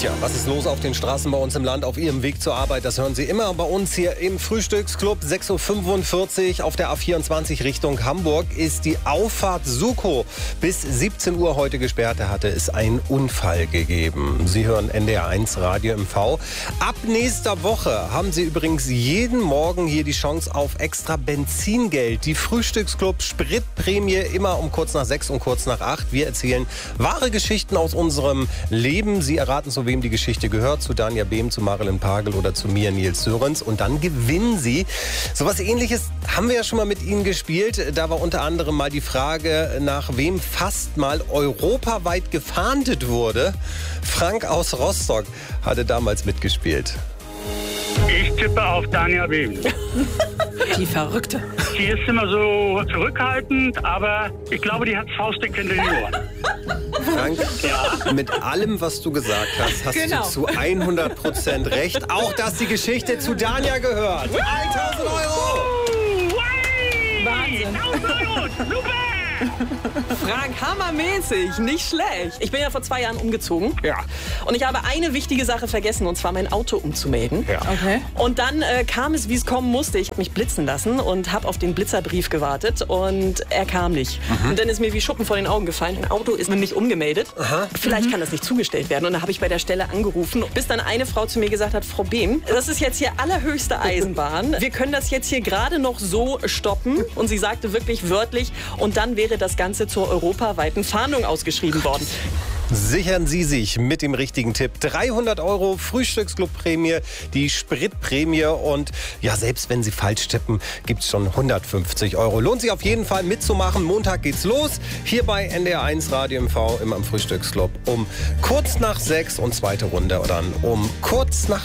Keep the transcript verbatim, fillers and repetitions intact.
Tja, was ist los auf den Straßen bei uns im Land auf Ihrem Weg zur Arbeit? Das hören Sie immer bei uns hier im Frühstücksclub. sechs Uhr fünfundvierzig auf der A vierundzwanzig Richtung Hamburg ist die Auffahrt Sukow bis siebzehn Uhr heute gesperrt. Da hatte es einen Unfall gegeben. Sie hören N D R eins Radio M V. Ab nächster Woche haben Sie übrigens jeden Morgen hier die Chance auf extra Benzingeld. Die Frühstücksclub Spritprämie immer um kurz nach sechs und kurz nach acht. Wir erzählen wahre Geschichten aus unserem Leben. Sie erraten, zu wem die Geschichte gehört, zu Danja Behm, zu Marilyn Pagel oder zu mir, Nils Sörens. Und dann gewinnen Sie. So was Ähnliches haben wir ja schon mal mit Ihnen gespielt. Da war unter anderem mal die Frage, nach wem fast mal europaweit gefahndet wurde. Frank aus Rostock hatte damals mitgespielt. Ich tippe auf Danja Behm. Die Verrückte. Sie ist immer so zurückhaltend, aber ich glaube, die hat Faustdick hinter den Ohren. Frank, ja. Mit allem, was du gesagt hast, hast genau. du zu hundert Prozent recht. Auch, dass die Geschichte zu Danja gehört. tausend Euro! Wahnsinn. tausend Euro! Super! Frank, hammermäßig, nicht schlecht. Ich bin ja vor zwei Jahren umgezogen. Ja. Und ich habe eine wichtige Sache vergessen, und zwar mein Auto umzumelden. Ja. Okay. Und dann äh, kam es, wie es kommen musste. Ich habe mich blitzen lassen und habe auf den Blitzerbrief gewartet und er kam nicht. Mhm. Und dann ist mir wie Schuppen vor den Augen gefallen. Ein Auto ist mir nicht umgemeldet. Aha. Vielleicht mhm. kann das nicht zugestellt werden. Und dann habe ich bei der Stelle angerufen, bis dann eine Frau zu mir gesagt hat, Frau Behm, das ist jetzt hier allerhöchste Eisenbahn. Wir können das jetzt hier gerade noch so stoppen. Und sie sagte wirklich wörtlich, und dann wäre das Ganze zur europaweiten Fahndung ausgeschrieben worden. Sichern Sie sich mit dem richtigen Tipp. dreihundert Euro Frühstücksclub-Prämie, die Spritprämie und ja, selbst wenn Sie falsch tippen, gibt es schon hundertfünfzig Euro. Lohnt sich auf jeden Fall mitzumachen. Montag geht's los. Hier bei N D R eins Radio M V immer am Frühstücksclub um kurz nach sechs und zweite Runde dann um kurz nach